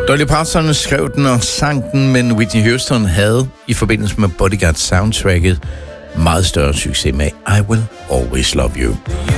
Dolly Parton skrev den og sang den, men Whitney Houston havde i forbindelse med Bodyguard soundtracket meget større succes med I Will Always Love You.